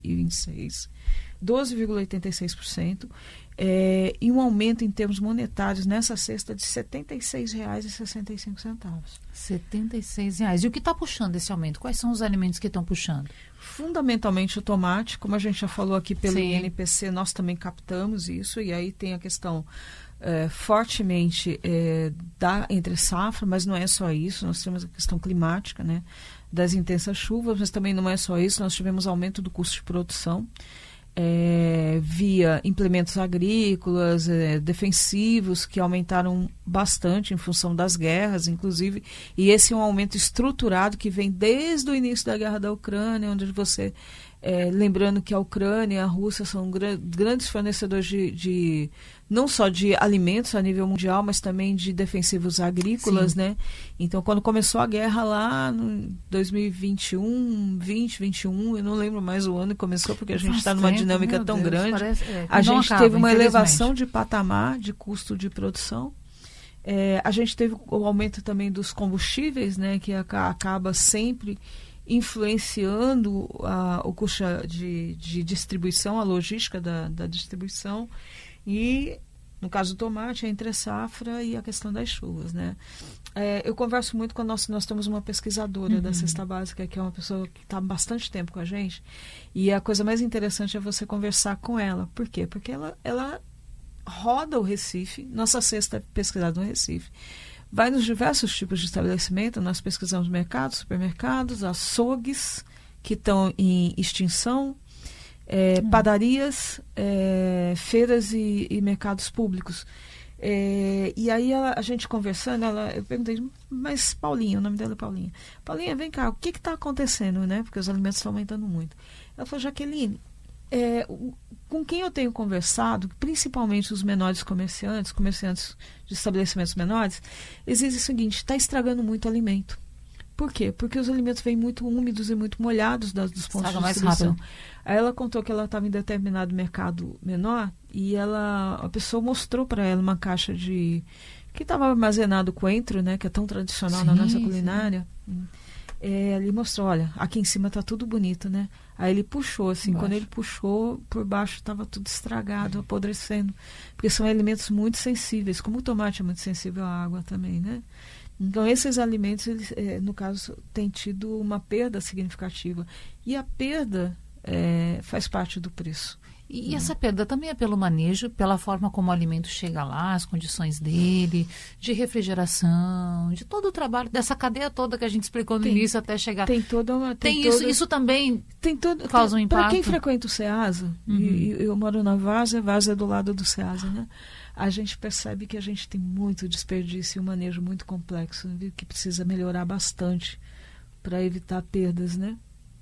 2026, 12,86%, e um aumento em termos monetários nessa cesta de R$ 76,65. R$ 76,00. E o que está puxando esse aumento? Quais são os alimentos que estão puxando? Fundamentalmente o tomate, como a gente já falou aqui pelo Sim. INPC, nós também captamos isso, e aí tem a questão fortemente da entre safra, mas não é só isso, nós temos a questão climática, né, das intensas chuvas, mas também não é só isso, nós tivemos aumento do custo de produção, via implementos agrícolas, defensivos, que aumentaram bastante em função das guerras, inclusive, e esse é um aumento estruturado que vem desde o início da guerra da Ucrânia, onde você, lembrando que a Ucrânia e a Rússia são grandes fornecedores de não só de alimentos a nível mundial, mas também de defensivos agrícolas, né? Então, quando começou a guerra lá no 2021, 2021, eu não lembro mais o ano que começou, porque a gente está numa dinâmica tão grande. A gente teve uma elevação de patamar de custo de produção. A gente teve o aumento também dos combustíveis, né? Que acaba sempre influenciando o custo de distribuição, a logística da distribuição. E, no caso do tomate, a entre-safra e a questão das chuvas, né? Eu converso muito com nós temos uma pesquisadora da Cesta Básica, que é uma pessoa que está há bastante tempo com a gente, e a coisa mais interessante é você conversar com ela. Por quê? Porque ela roda o Recife, nossa cesta é pesquisada no Recife, vai nos diversos tipos de estabelecimento, nós pesquisamos mercados, supermercados, açougues que estão em extinção, padarias, feiras e mercados públicos. E aí a gente conversando, eu perguntei, mas Paulinha, o nome dela é Paulinha. Paulinha, vem cá, o que está acontecendo, né? Porque os alimentos estão aumentando muito. Ela falou, Jaqueline, com quem eu tenho conversado, principalmente os menores comerciantes de estabelecimentos menores, eles dizem o seguinte, está estragando muito alimento. Por quê? Porque os alimentos vêm muito úmidos e muito molhados dos pontos de distribuição. Aí ela contou que ela estava em determinado mercado menor e a pessoa mostrou para ela uma caixa que estava armazenado coentro, né, que é tão tradicional na nossa culinária. Ele mostrou, olha, aqui em cima está tudo bonito, né? Aí ele puxou, assim, quando ele puxou, por baixo estava tudo estragado, apodrecendo. Porque são alimentos muito sensíveis, como o tomate é muito sensível à água também, né? Então, esses alimentos, eles, no caso, têm tido uma perda significativa. E a perda faz parte do preço. E essa perda também é pelo manejo, pela forma como o alimento chega lá, as condições dele, de refrigeração, de todo o trabalho, dessa cadeia toda que a gente explicou no início até chegar. Isso também causa um impacto. Para quem frequenta o SEASA, e eu moro na Várzea é do lado do SEASA, né? A gente percebe que a gente tem muito desperdício e um manejo muito complexo, que precisa melhorar bastante para evitar perdas, né?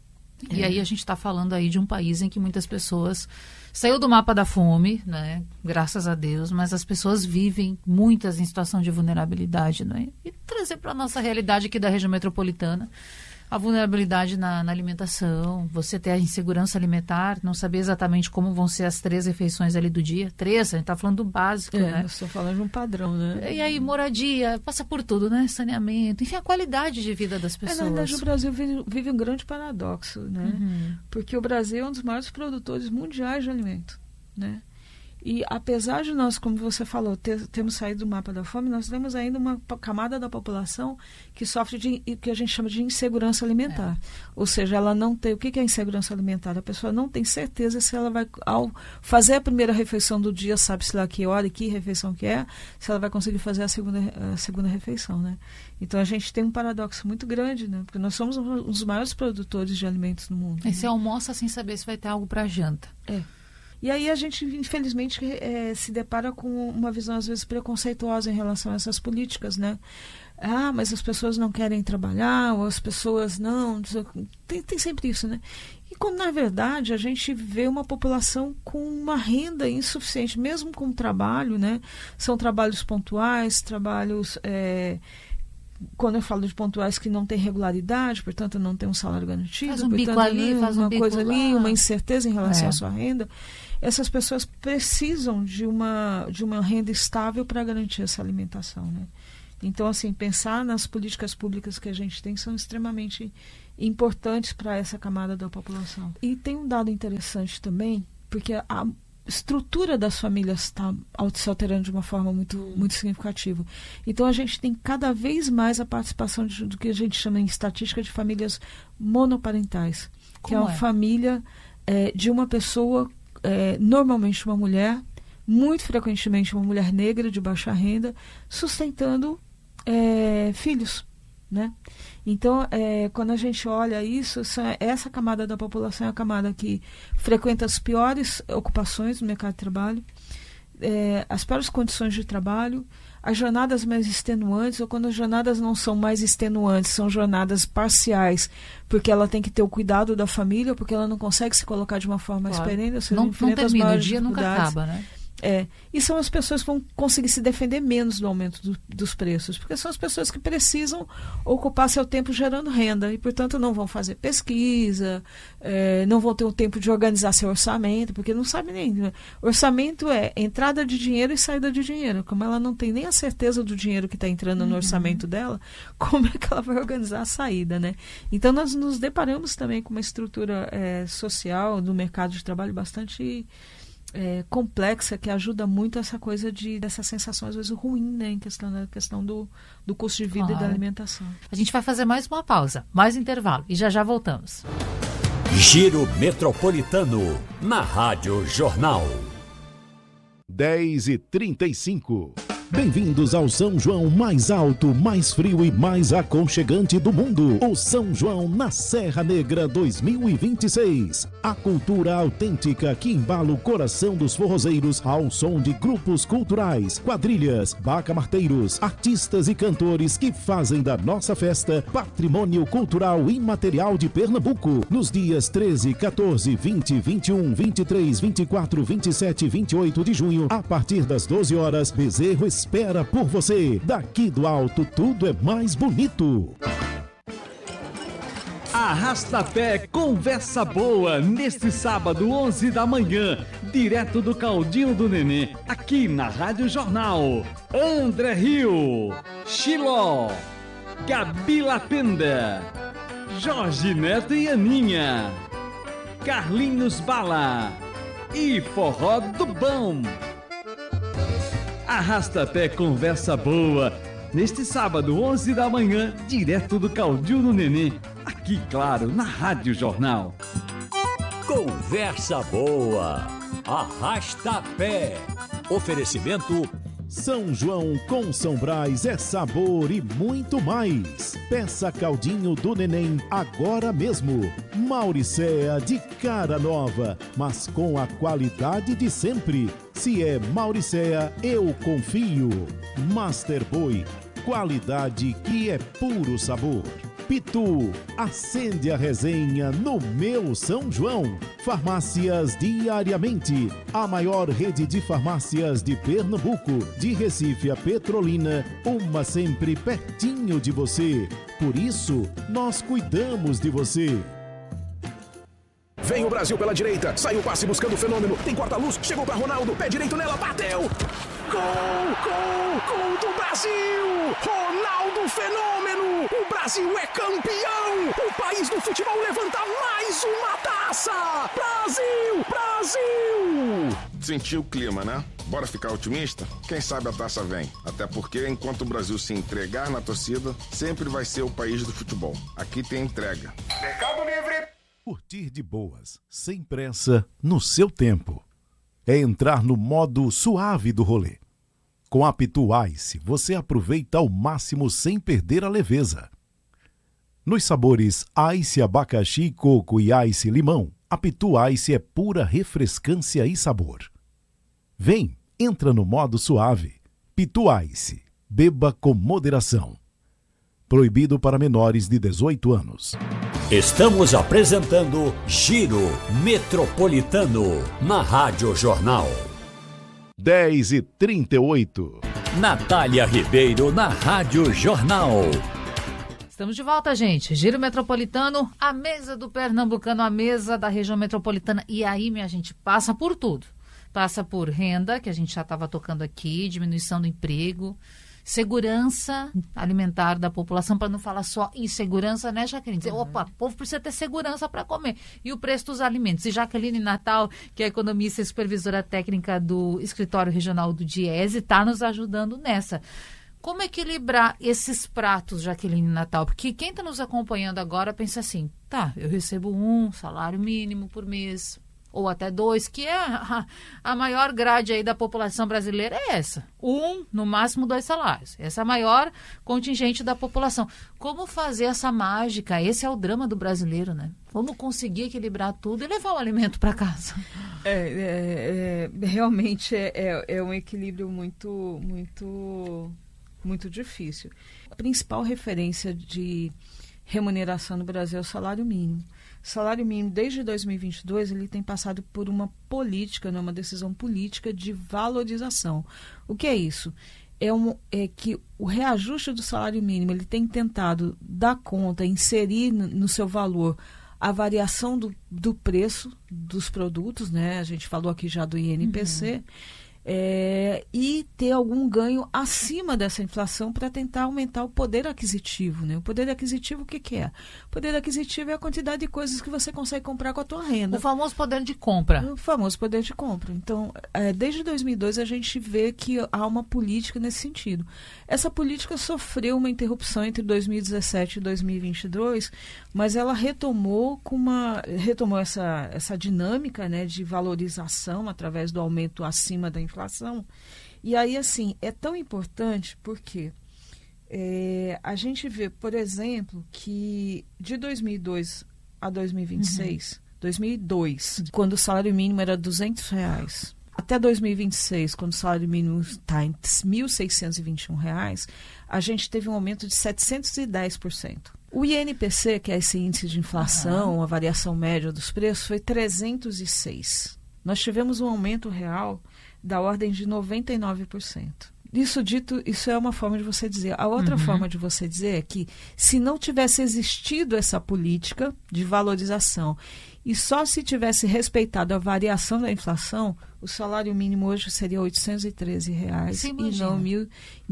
E aí a gente está falando aí de um país em que muitas pessoas saiu do mapa da fome, né? Graças a Deus, mas as pessoas vivem, muitas em situação de vulnerabilidade, né? E trazer para a nossa realidade aqui da região metropolitana a vulnerabilidade na alimentação, você ter a insegurança alimentar, não saber exatamente como vão ser as 3 refeições ali do dia. 3, a gente está falando do básico, né? Estou falando de um padrão, né? E aí, moradia, passa por tudo, né? Saneamento, enfim, a qualidade de vida das pessoas. Na verdade, o Brasil vive um grande paradoxo, né? Porque o Brasil é um dos maiores produtores mundiais de alimento, né? E apesar de nós, como você falou, termos saído do mapa da fome, nós temos ainda uma camada da população que sofre de o que a gente chama de insegurança alimentar. Ou seja, ela não tem... O que é insegurança alimentar? A pessoa não tem certeza se ela vai, ao fazer a primeira refeição do dia, sabe-se lá que hora e que refeição que é, se ela vai conseguir fazer a segunda refeição, né? Então a gente tem um paradoxo muito grande, né? Porque nós somos um dos maiores produtores de alimentos no mundo. E você almoça sem saber se vai ter algo para janta. E aí a gente, infelizmente, se depara com uma visão, às vezes, preconceituosa em relação a essas políticas, né? Mas as pessoas não querem trabalhar, ou as pessoas não... Tem sempre isso, né? E quando, na verdade, a gente vê uma população com uma renda insuficiente, mesmo com trabalho, né? São trabalhos pontuais, trabalhos... quando eu falo de pontuais que não tem regularidade, portanto não tem um salário garantido, faz um bico ali, faz um bico coisa lá. Ali, uma incerteza em relação à sua renda, essas pessoas precisam de uma renda estável para garantir essa alimentação, né? Então, assim, pensar nas políticas públicas que a gente tem são extremamente importantes para essa camada da população. E tem um dado interessante também, porque a estrutura das famílias está se alterando de uma forma muito significativa. Então a gente tem cada vez mais a participação do que a gente chama em estatística de famílias monoparentais, que é uma família de uma pessoa, normalmente uma mulher, muito frequentemente uma mulher negra de baixa renda, sustentando filhos, né? Então, quando a gente olha isso, essa camada da população é a camada que frequenta as piores ocupações no mercado de trabalho, as piores condições de trabalho, as jornadas mais extenuantes, ou quando as jornadas não são mais extenuantes, são jornadas parciais, porque ela tem que ter o cuidado da família, porque ela não consegue se colocar de uma forma mais perene, ou seja, não termina, o dia nunca acaba, né? E são as pessoas que vão conseguir se defender menos do aumento dos preços, porque são as pessoas que precisam ocupar seu tempo gerando renda e, portanto, não vão fazer pesquisa, não vão ter o tempo de organizar seu orçamento, porque não sabe nem. Orçamento é entrada de dinheiro e saída de dinheiro. Como ela não tem nem a certeza do dinheiro que está entrando no orçamento dela, como é que ela vai organizar a saída, né? Então, nós nos deparamos também com uma estrutura social do mercado de trabalho bastante complexa, que ajuda muito essa coisa dessa sensação às vezes ruim, né, em questão do custo de vida e da alimentação. A gente vai fazer mais uma pausa, mais intervalo e já voltamos. Giro Metropolitano na Rádio Jornal. 10h35. Bem-vindos ao São João mais alto, mais frio e mais aconchegante do mundo. O São João na Serra Negra 2026. A cultura autêntica que embala o coração dos forrozeiros ao som de grupos culturais, quadrilhas, bacamarteiros, artistas e cantores que fazem da nossa festa patrimônio cultural imaterial de Pernambuco. Nos dias 13, 14, 20, 21, 23, 24, 27 e 28 de junho, a partir das 12 horas, Bezerro espera por você. Daqui do alto, tudo é mais bonito. Arrasta-pé Conversa Boa, neste sábado, 11 da manhã, direto do Caldinho do Nenê, aqui na Rádio Jornal. André Rio, Chiló, Gabi Lapenda, Jorge Neto e Aninha, Carlinhos Bala e Forró do Bom. Arrasta-pé Conversa Boa, neste sábado, 11 da manhã, direto do Caldinho do Nenê, aqui, claro, na Rádio Jornal. Conversa Boa, Arrasta-pé. Oferecimento São João com São Brás é sabor e muito mais. Peça Caldinho do Neném agora mesmo. Mauricéa de cara nova, mas com a qualidade de sempre. Se é Mauricéa, eu confio. Master Boy, qualidade que é puro sabor. Pitu, acende a resenha no meu São João. Farmácias Diariamente, a maior rede de farmácias de Pernambuco, de Recife a Petrolina, uma sempre pertinho de você. Por isso, nós cuidamos de você. Vem o Brasil pela direita, sai o passe buscando o fenômeno, tem corta-luz, chegou para Ronaldo, pé direito nela, bateu! Gol do Brasil! Ronaldo Fenômeno! O Brasil é campeão! O país do futebol levanta mais uma taça! Brasil! Sentiu o clima, né? Bora ficar otimista? Quem sabe a taça vem. Até porque, enquanto o Brasil se entregar na torcida, sempre vai ser o país do futebol. Aqui tem entrega. Mercado Livre! Curtir de boas, sem pressa, no seu tempo. É entrar no modo suave do rolê. Com a Pitu Ice, você aproveita ao máximo sem perder a leveza. Nos sabores Ice Abacaxi, Coco e Ice Limão, a Pitu Ice é pura refrescância e sabor. Vem, entra no modo suave. Pitu Ice, beba com moderação. Proibido para menores de 18 anos. Estamos apresentando Giro Metropolitano na Rádio Jornal. 10h38. Natália Ribeiro na Rádio Jornal. Estamos de volta, gente. Giro Metropolitano, a mesa do pernambucano, a mesa da região metropolitana. E aí, minha gente, passa por tudo. Passa por renda, que a gente já estava tocando aqui, diminuição do emprego, segurança alimentar da população, para não falar só insegurança, né, Jaqueline? Dizer, opa, o povo precisa ter segurança para comer. E o preço dos alimentos. E Jaqueline Natal, que é economista e supervisora técnica do Escritório Regional do DIESE, está nos ajudando nessa. Como equilibrar esses pratos, Jaqueline Natal? Porque quem está nos acompanhando agora pensa assim, tá, eu recebo 1 salário mínimo por mês, ou até 2, que é a maior grade aí da população brasileira é essa. 1, no máximo 2 salários. Essa é a maior contingente da população. Como fazer essa mágica? Esse é o drama do brasileiro, né? Como conseguir equilibrar tudo e levar o alimento para casa? Realmente é um equilíbrio muito difícil. A principal referência de remuneração no Brasil é o salário mínimo. O salário mínimo, desde 2022, ele tem passado por uma política, uma decisão política de valorização. O que é isso? É que o reajuste do salário mínimo, ele tem tentado dar conta, inserir no seu valor a variação do preço dos produtos, né? A gente falou aqui já do INPC, e ter algum ganho acima dessa inflação para tentar aumentar o poder aquisitivo, né? O poder aquisitivo, o que é? O poder aquisitivo é a quantidade de coisas que você consegue comprar com a tua renda. O famoso poder de compra. O famoso poder de compra. Então, desde 2002 a gente vê que há uma política nesse sentido. Essa política sofreu uma interrupção entre 2017 e 2022, mas ela retomou essa dinâmica, né, de valorização através do aumento acima da inflação. E aí, assim, é tão importante porque a gente vê, por exemplo, que de 2002 a 2026, 2002, quando o salário mínimo era R$200, até 2026, quando o salário mínimo está em R$1.621, a gente teve um aumento de 710%. O INPC, que é esse índice de inflação, a variação média dos preços, foi 306. Nós tivemos um aumento real da ordem de 99%. Isso é uma forma de você dizer. A outra forma de você dizer é que se não tivesse existido essa política de valorização e só se tivesse respeitado a variação da inflação, o salário mínimo hoje seria R$ 813 e não R$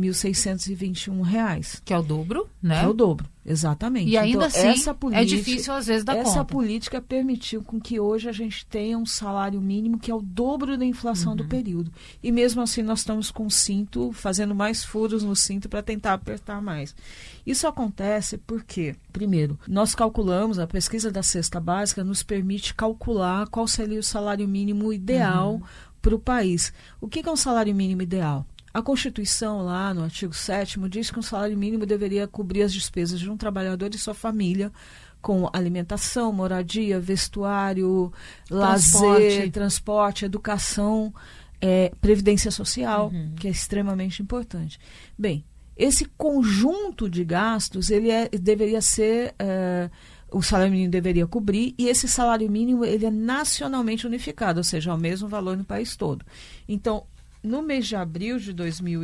1.621. Que é o dobro, né? Que é o dobro, exatamente. E ainda então, assim, é difícil às vezes dar conta. Essa política permitiu com que hoje a gente tenha um salário mínimo que é o dobro da inflação do período. E mesmo assim nós estamos com o cinto, fazendo mais furos no cinto para tentar apertar mais. Isso acontece porque, primeiro, nós calculamos, a pesquisa da cesta básica nos permite calcular qual seria o salário mínimo ideal para o país. O que é um salário mínimo ideal? A Constituição, lá no artigo 7º, diz que um salário mínimo deveria cobrir as despesas de um trabalhador e sua família, com alimentação, moradia, vestuário, lazer, transporte, educação, previdência social, que é extremamente importante. Bem, esse conjunto de gastos, deveria ser... o salário mínimo deveria cobrir, e esse salário mínimo ele é nacionalmente unificado, ou seja, é o mesmo valor no país todo. Então, no mês de abril de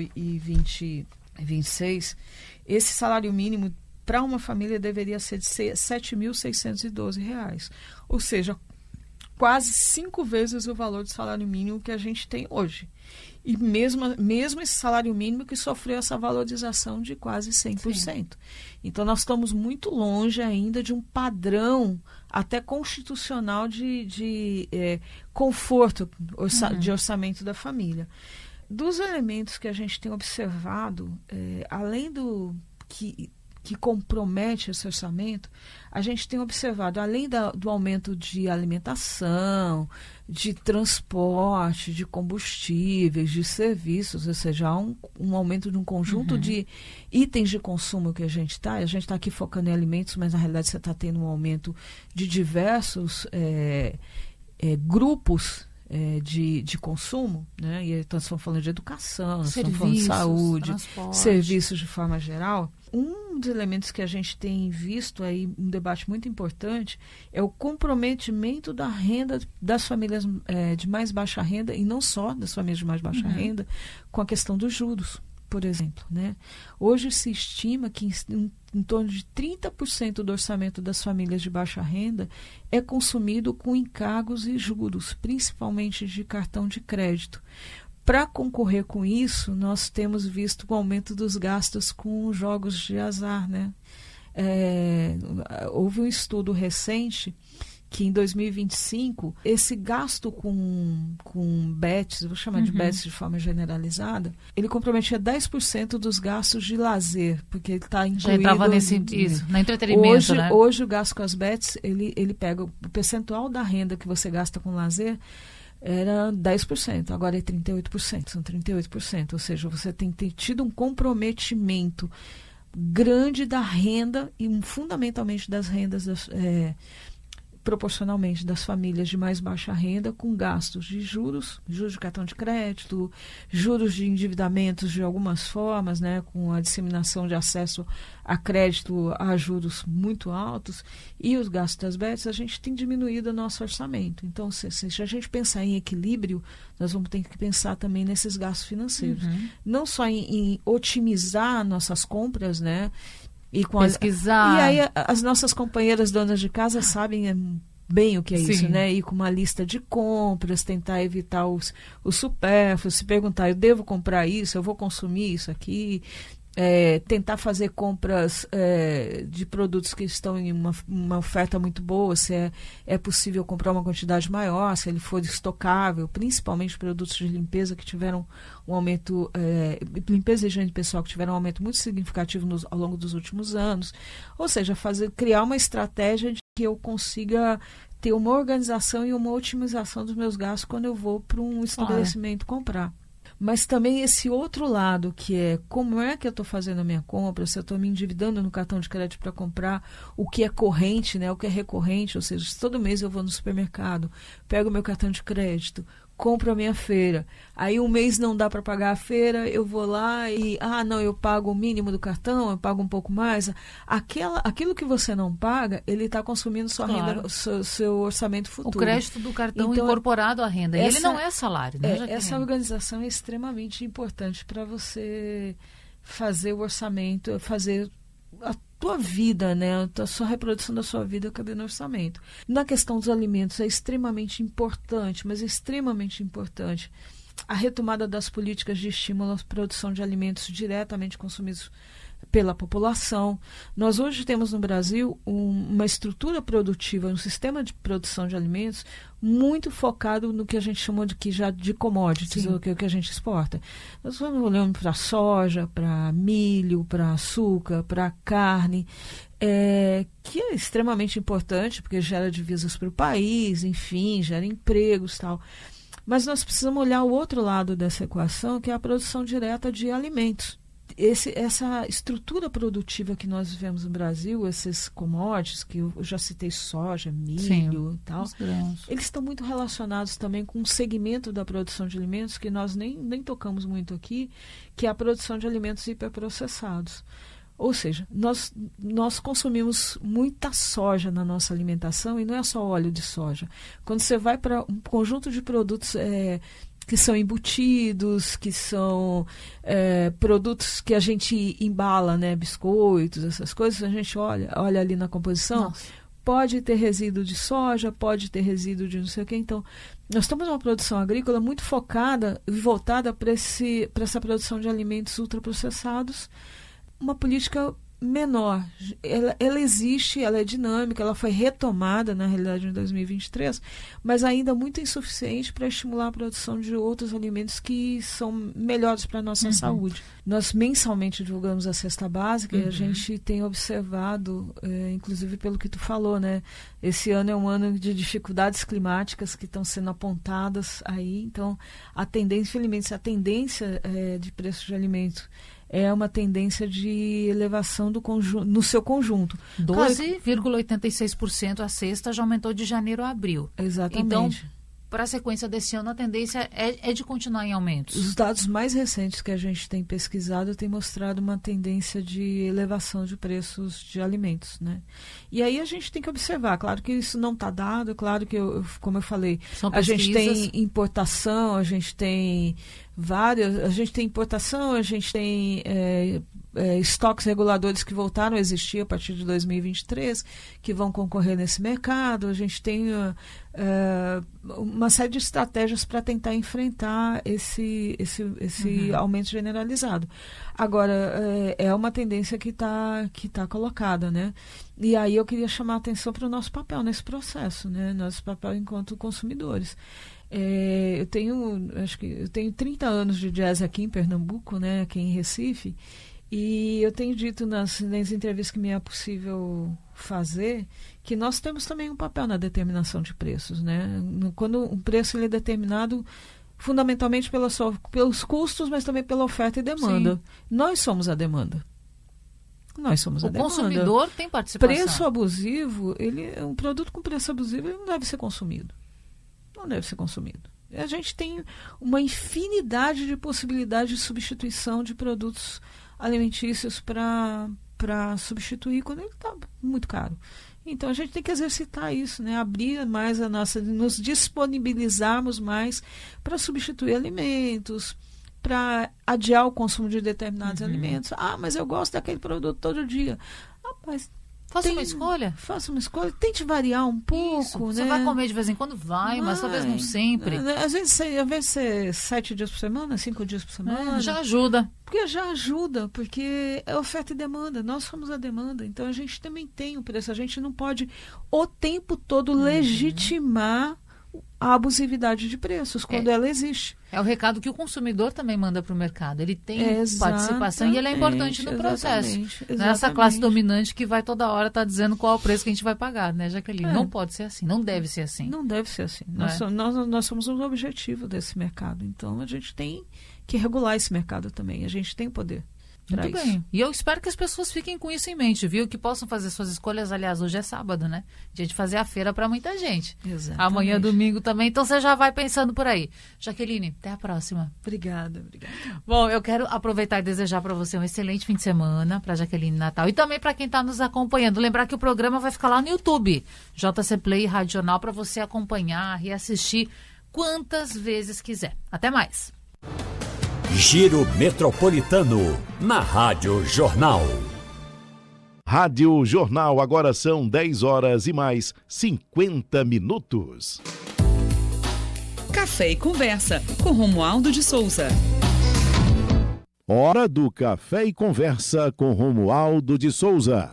2026, esse salário mínimo para uma família deveria ser de R$ 7.612, ou seja, quase 5 vezes o valor do salário mínimo que a gente tem hoje. E mesmo esse salário mínimo que sofreu essa valorização de quase 100%. Sim. Então, nós estamos muito longe ainda de um padrão até constitucional de conforto de orçamento da família. Dos elementos que a gente tem observado, além do que compromete esse orçamento, a gente tem observado, além do aumento de alimentação, de transporte, de combustíveis, de serviços, ou seja, há um aumento de um conjunto de itens de consumo que a gente está aqui focando em alimentos, mas na realidade você está tendo um aumento de diversos grupos de consumo, né? E então, nós estamos falando de educação, nós estamos falando de saúde, transporte, serviços de forma geral. Um dos elementos que a gente tem visto aí, um debate muito importante, é o comprometimento da renda das famílias de mais baixa renda, e não só das famílias de mais baixa renda, com a questão dos juros, por exemplo, né? Hoje se estima que em torno de 30% do orçamento das famílias de baixa renda é consumido com encargos e juros, principalmente de cartão de crédito. Para concorrer com isso, nós temos visto o aumento dos gastos com jogos de azar, né? Houve um estudo recente que em 2025, esse gasto com bets, vou chamar de bets de forma generalizada, ele comprometia 10% dos gastos de lazer, porque ele está incluído... Já entrava no entretenimento, né? Hoje o gasto com as bets, ele pega o percentual da renda que você gasta com lazer, era 10%, agora é 38%, são 38%, ou seja, você tem tido um comprometimento grande da renda e fundamentalmente das rendas proporcionalmente das famílias de mais baixa renda, com gastos de juros de cartão de crédito, juros de endividamentos de algumas formas, né, com a disseminação de acesso a crédito a juros muito altos, e os gastos das bets, a gente tem diminuído o nosso orçamento. Então, se a gente pensar em equilíbrio, nós vamos ter que pensar também nesses gastos financeiros. Não só em otimizar nossas compras, né, e pesquisar. E aí as nossas companheiras donas de casa sabem bem o que é isso, né? Ir com uma lista de compras, tentar evitar os supérfluos, se perguntar, eu devo comprar isso, eu vou consumir isso aqui, tentar fazer compras de produtos que estão em uma oferta muito boa, se é possível comprar uma quantidade maior, se ele for estocável, principalmente produtos de limpeza que tiveram um aumento, limpeza e higiene pessoal que tiveram um aumento muito significativo ao longo dos últimos anos. Ou seja, criar uma estratégia de que eu consiga ter uma organização e uma otimização dos meus gastos quando eu vou para um estabelecimento comprar. Mas também esse outro lado, que é como é que eu estou fazendo a minha compra, se eu estou me endividando no cartão de crédito para comprar o que é corrente, né, o que é recorrente, ou seja, se todo mês eu vou no supermercado, pego o meu cartão de crédito, compro a minha feira, aí um mês não dá para pagar a feira, eu vou lá e, não, eu pago o mínimo do cartão, eu pago um pouco mais. Aquilo que você não paga, ele está consumindo sua renda, seu orçamento futuro. O crédito do cartão então, incorporado à renda. E ele não é salário, né? Essa organização é extremamente importante para você fazer o orçamento, fazer a tua vida, né, a sua reprodução da sua vida cabe no orçamento. Na questão dos alimentos é extremamente importante, mas é extremamente importante a retomada das políticas de estímulo à produção de alimentos diretamente consumidos pela população. Nós hoje temos no Brasil uma estrutura produtiva, um sistema de produção de alimentos muito focado no que a gente chamou de commodities, o que a gente exporta. Nós vamos olhando para soja, para milho, para açúcar, para carne, que é extremamente importante, porque gera divisas para o país, enfim, gera empregos e tal. Mas nós precisamos olhar o outro lado dessa equação, que é a produção direta de alimentos. Essa estrutura produtiva que nós vivemos no Brasil, esses commodities, que eu já citei soja, milho e tal, eles estão muito relacionados também com um segmento da produção de alimentos que nós nem tocamos muito aqui, que é a produção de alimentos hiperprocessados. Ou seja, nós consumimos muita soja na nossa alimentação, e não é só óleo de soja. Quando você vai para um conjunto de produtos que são embutidos, que são produtos que a gente embala, né, biscoitos, essas coisas, a gente olha ali na composição, pode ter resíduo de soja, pode ter resíduo de não sei o quê. Então, nós temos uma produção agrícola muito focada e voltada para essa produção de alimentos ultraprocessados, uma política menor. Ela existe, ela é dinâmica, ela foi retomada, na realidade, em 2023, mas ainda muito insuficiente para estimular a produção de outros alimentos que são melhores para a nossa saúde. Nós mensalmente divulgamos a cesta básica e a gente tem observado, inclusive pelo que tu falou, né? Esse ano é um ano de dificuldades climáticas que estão sendo apontadas aí, então infelizmente, a tendência de preço de alimento é uma tendência de elevação no seu conjunto. 12,86% a cesta já aumentou de janeiro a abril. Exatamente. Então, para a sequência desse ano, a tendência é de continuar em aumentos. Os dados mais recentes que a gente tem pesquisado têm mostrado uma tendência de elevação de preços de alimentos, né? E aí a gente tem que observar, claro que isso não está dado, claro que, como eu falei, a gente tem importação, a gente tem importação, a gente tem estoques reguladores que voltaram a existir a partir de 2023, que vão concorrer nesse mercado. A gente tem uma série de estratégias para tentar enfrentar esse aumento generalizado. Agora, é uma tendência que tá colocada, né? E aí eu queria chamar a atenção para o nosso papel nesse processo, né? Nosso papel enquanto consumidores. Eu tenho 30 anos de jazz aqui em Pernambuco, né? Aqui em Recife, e eu tenho dito nas entrevistas que me é possível fazer que nós temos também um papel na determinação de preços, né? Quando um preço ele é determinado fundamentalmente pelos custos, mas também pela oferta e demanda. Sim. Nós somos a demanda. O consumidor tem participação. Preço abusivo, um produto com preço abusivo ele não deve ser consumido. Não deve ser consumido. A gente tem uma infinidade de possibilidades de substituição de produtos alimentícios para substituir quando ele está muito caro. Então a gente tem que exercitar isso, né? Abrir mais nos disponibilizarmos mais para substituir alimentos, para adiar o consumo de determinados alimentos. Mas eu gosto daquele produto todo dia. Rapaz, faça uma escolha. Tente variar um pouco. Isso. Né? Você vai comer de vez em quando? mas talvez não sempre. Às vezes 7 dias por semana, 5 dias por semana. Já ajuda. Porque é oferta e demanda. Nós somos a demanda. Então a gente também tem o preço. A gente não pode o tempo todo legitimar a abusividade de preços quando ela existe. É o recado que o consumidor também manda para o mercado. Ele tem participação e ele é importante no processo. Não é essa classe dominante que vai toda hora estar dizendo qual é o preço que a gente vai pagar, né, Jaqueline? Não pode ser assim, não deve ser assim. Não deve ser assim. Nós somos um objetivo desse mercado. Então a gente tem que regular esse mercado também. A gente tem poder. Muito bem. E eu espero que as pessoas fiquem com isso em mente, viu? Que possam fazer suas escolhas. Aliás, hoje é sábado, né? Dia de fazer a feira para muita gente. Exatamente. Amanhã é domingo também. Então você já vai pensando por aí. Jaqueline, até a próxima. Obrigada. Bom, eu quero aproveitar e desejar para você um excelente fim de semana, para Jaqueline Natal. E também para quem está nos acompanhando. Lembrar que o programa vai ficar lá no YouTube. JC Play Rádio Jornal, para você acompanhar e assistir quantas vezes quiser. Até mais. Giro Metropolitano, na Rádio Jornal. Rádio Jornal, agora são 10 horas e mais 50 minutos. Café e Conversa, com Romualdo de Souza. Hora do Café e Conversa com Romualdo de Souza.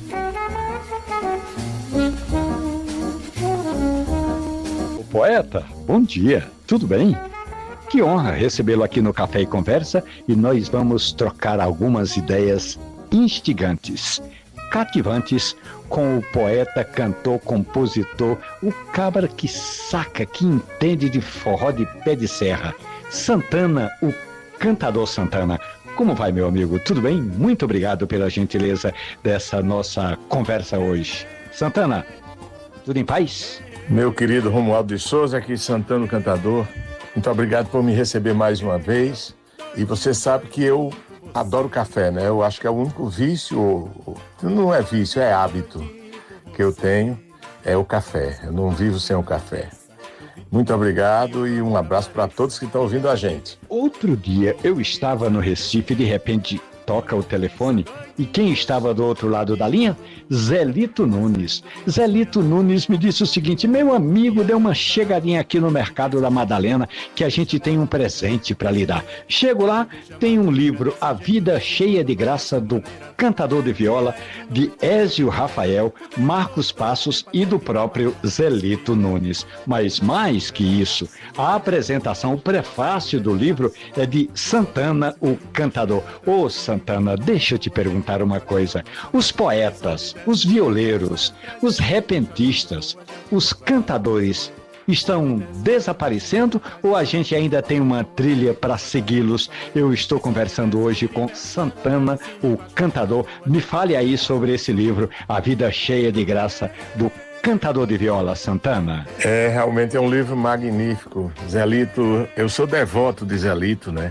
O poeta, bom dia, tudo bem? Que honra recebê-lo aqui no Café e Conversa, e nós vamos trocar algumas ideias instigantes, cativantes, com o poeta, cantor, compositor, o cabra que saca, que entende de forró de pé de serra, Santana, o cantador Santana. Como vai, meu amigo? Tudo bem? Muito obrigado pela gentileza dessa nossa conversa hoje. Santana, tudo em paz? Meu querido Romualdo de Souza, aqui Santana, o cantador. Muito obrigado por me receber mais uma vez. E você sabe que eu adoro café, né? Eu acho que é o único vício, não é vício, é hábito que eu tenho, é o café. Eu não vivo sem o café. Muito obrigado e um abraço para todos que estão ouvindo a gente. Outro dia eu estava no Recife e de repente toca o telefone. E quem estava do outro lado da linha? Zelito Nunes. Zelito Nunes me disse o seguinte: meu amigo, dê uma chegadinha aqui no Mercado da Madalena que a gente tem um presente para lhe dar. Chego lá, tem um livro, A Vida Cheia de Graça, do cantador de viola, de Ézio Rafael, Marcos Passos e do próprio Zelito Nunes. Mas mais que isso, a apresentação, o prefácio do livro é de Santana, o cantador. Ô Santana, deixa eu te perguntar uma coisa. Os poetas, os violeiros, os repentistas, os cantadores estão desaparecendo ou a gente ainda tem uma trilha para segui-los? Eu estou conversando hoje com Santana, o cantador. Me fale aí sobre esse livro, A Vida Cheia de Graça, do cantador de viola, Santana. Realmente é um livro magnífico. Zelito, eu sou devoto de Zelito, né?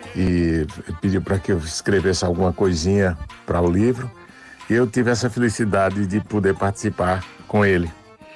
E pediu para que eu escrevesse alguma coisinha para o livro. E eu tive essa felicidade de poder participar com ele.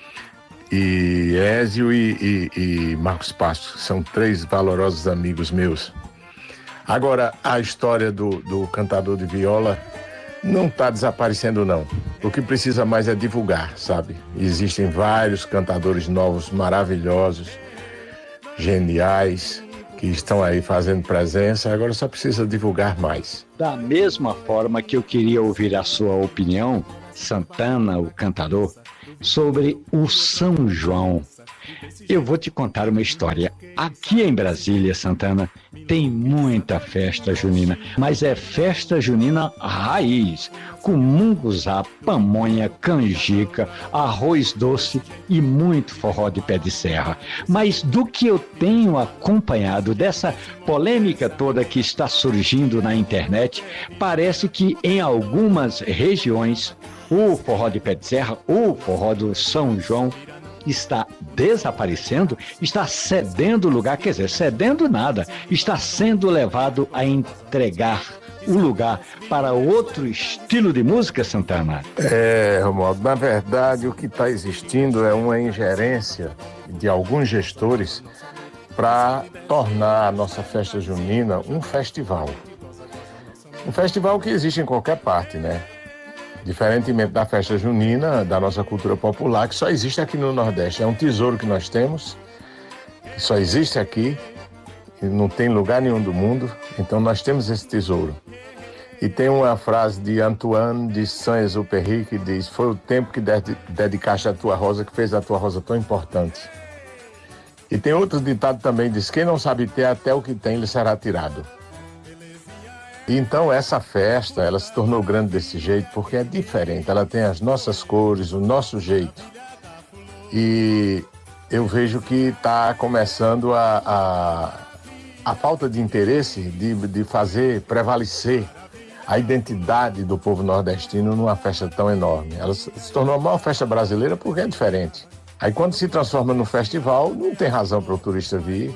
E Ézio e Marcos Passos são 3 valorosos amigos meus. Agora, a história do cantador de viola não está desaparecendo, não. O que precisa mais é divulgar, sabe? Existem vários cantadores novos, maravilhosos, geniais, que estão aí fazendo presença, agora só precisa divulgar mais. Da mesma forma que eu queria ouvir a sua opinião, Santana, o cantador, sobre o São João. Eu vou te contar uma história. Aqui em Brasília, Santana, tem muita festa junina, mas é festa junina raiz, com munguzá, pamonha, canjica, arroz doce e muito forró de pé de serra. Mas do que eu tenho acompanhado dessa polêmica toda que está surgindo na internet, parece que em algumas regiões o forró de pé de serra, o forró do São João, está desaparecendo, está cedendo lugar, quer dizer, cedendo nada, está sendo levado a entregar o lugar para outro estilo de música, Santana? Romualdo, na verdade o que está existindo é uma ingerência de alguns gestores para tornar a nossa festa junina um festival. Um festival que existe em qualquer parte, né? Diferentemente da festa junina, da nossa cultura popular, que só existe aqui no Nordeste. É um tesouro que nós temos, que só existe aqui, e não tem lugar nenhum do mundo. Então nós temos esse tesouro. E tem uma frase de Antoine de Saint-Exupéry que diz: foi o tempo que dedicaste à tua rosa que fez a tua rosa tão importante. E tem outro ditado também, diz: quem não sabe ter, até o que tem lhe será tirado. Então essa festa, ela se tornou grande desse jeito porque é diferente, ela tem as nossas cores, o nosso jeito. E eu vejo que está começando a falta de interesse de fazer prevalecer a identidade do povo nordestino numa festa tão enorme. Ela se tornou a maior festa brasileira porque é diferente. Aí quando se transforma num festival, não tem razão para o turista vir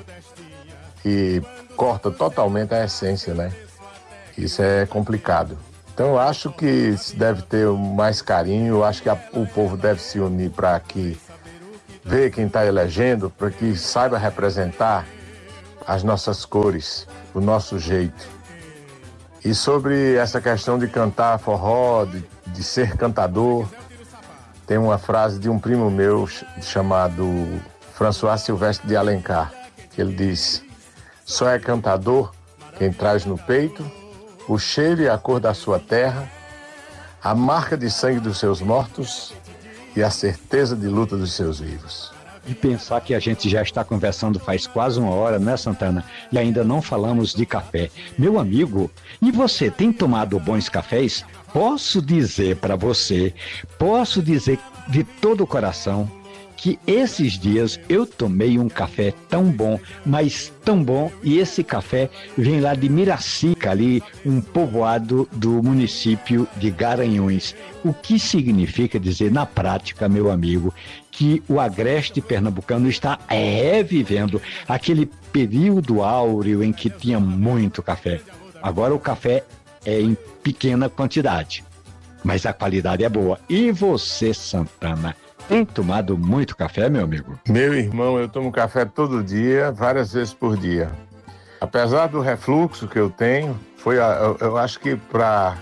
e corta totalmente a essência, né? Isso é complicado. Então eu acho que se deve ter mais carinho, eu acho que o povo deve se unir para que ver quem está elegendo, para que saiba representar as nossas cores, o nosso jeito. E sobre essa questão de cantar forró, de ser cantador, tem uma frase de um primo meu chamado François Silvestre de Alencar, que ele diz: só é cantador quem traz no peito o cheiro e a cor da sua terra, a marca de sangue dos seus mortos e a certeza de luta dos seus vivos. E pensar que a gente já está conversando faz quase uma hora, né, Santana? E ainda não falamos de café. Meu amigo, e você tem tomado bons cafés? Posso dizer para você, posso dizer de todo o coração, que esses dias eu tomei um café tão bom, mas tão bom, e esse café vem lá de Miracica, ali, um povoado do município de Garanhuns. O que significa dizer, na prática, meu amigo, que o agreste pernambucano está revivendo aquele período áureo em que tinha muito café. Agora o café é em pequena quantidade, mas a qualidade é boa. E você, Santana, tem tomado muito café, meu amigo? Meu irmão, eu tomo café todo dia, várias vezes por dia. Apesar do refluxo que eu tenho, eu acho que para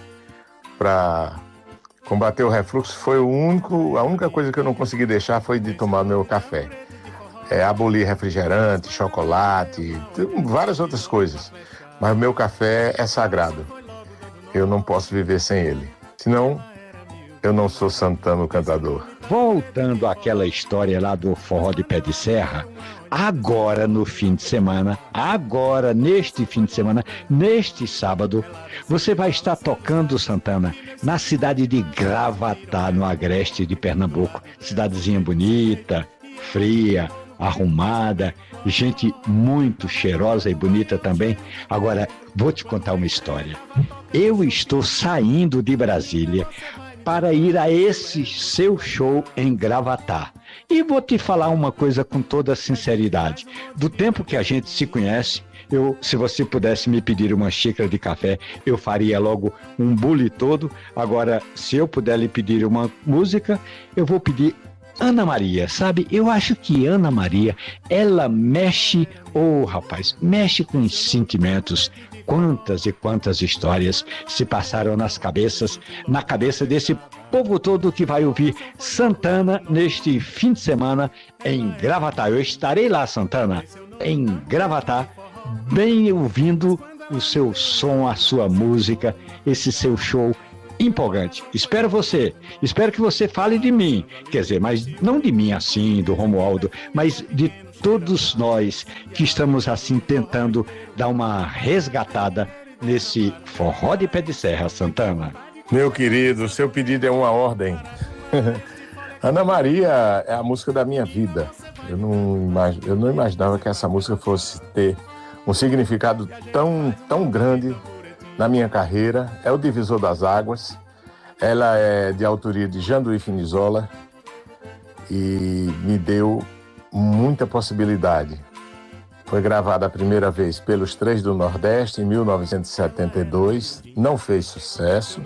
combater o refluxo a única coisa que eu não consegui deixar foi de tomar meu café. Abolir refrigerante, chocolate, várias outras coisas. Mas o meu café é sagrado. Eu não posso viver sem ele. Senão, eu não sou Santana, o cantador. Voltando àquela história lá do forró de pé de serra, agora no fim de semana, neste fim de semana, neste sábado, você vai estar tocando, Santana, na cidade de Gravatá, no agreste de Pernambuco. Cidadezinha bonita, fria, arrumada, gente muito cheirosa e bonita também. Agora, vou te contar uma história. Eu estou saindo de Brasília para ir a esse seu show em Gravatá. E vou te falar uma coisa com toda sinceridade. Do tempo que a gente se conhece, se você pudesse me pedir uma xícara de café, eu faria logo um bule todo. Agora, se eu puder lhe pedir uma música, eu vou pedir Ana Maria, sabe? Eu acho que Ana Maria, ela mexe, rapaz, mexe com os sentimentos. Quantas e quantas histórias se passaram na cabeça desse povo todo que vai ouvir Santana neste fim de semana em Gravatá. Eu estarei lá, Santana, em Gravatá, bem ouvindo o seu som, a sua música, esse seu show empolgante. Espero que você fale de mim, quer dizer, mas não de mim assim, do Romualdo, mas de todos nós que estamos assim tentando dar uma resgatada nesse forró de pé de serra, Santana. Meu querido, seu pedido é uma ordem. Ana Maria é a música da minha vida. Eu não imaginava que essa música fosse ter um significado tão grande na minha carreira. É o divisor das águas. Ela é de autoria de Janduí Finizola e me deu muita possibilidade. Foi gravada a primeira vez pelos Três do Nordeste em 1972, não fez sucesso.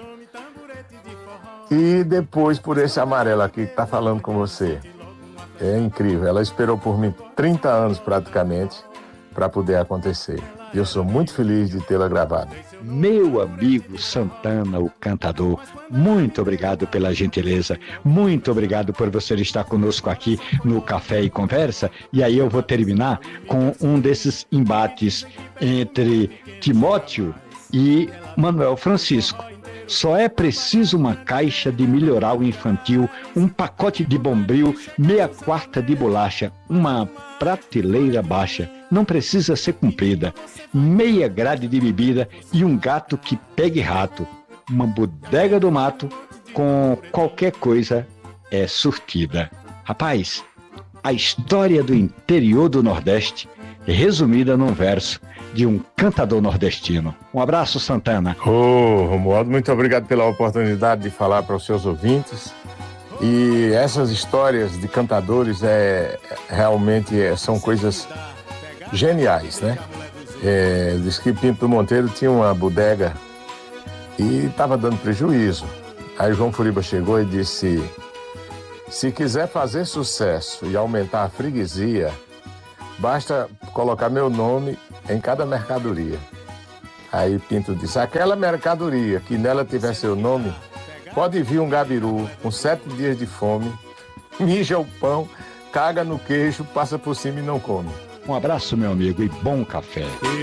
E depois por esse amarelo aqui que está falando com você. É incrível, ela esperou por mim 30 anos praticamente para poder acontecer. E eu sou muito feliz de tê-la gravado. Meu amigo Santana, o cantador, muito obrigado pela gentileza, muito obrigado por você estar conosco aqui no Café e Conversa. E aí eu vou terminar com um desses embates entre Timóteo e Manuel Francisco. Só é preciso uma caixa de milhoral infantil, um pacote de Bombril, meia quarta de bolacha, uma prateleira baixa, não precisa ser comprida, meia grade de bebida e um gato que pegue rato. Uma bodega do mato com qualquer coisa é surtida. Rapaz, a história do interior do Nordeste resumida num verso de um cantador nordestino. Um abraço, Santana. Romualdo, muito obrigado pela oportunidade de falar para os seus ouvintes. E essas histórias de cantadores realmente são coisas geniais, né? Diz que Pinto do Monteiro tinha uma bodega e estava dando prejuízo. Aí João Furiba chegou e disse: se quiser fazer sucesso e aumentar a freguesia, basta colocar meu nome em cada mercadoria. Aí Pinto disse: aquela mercadoria que nela tiver seu nome, pode vir um gabiru com 7 dias de fome, mija o pão, caga no queijo, passa por cima e não come. Um abraço, meu amigo, e bom café.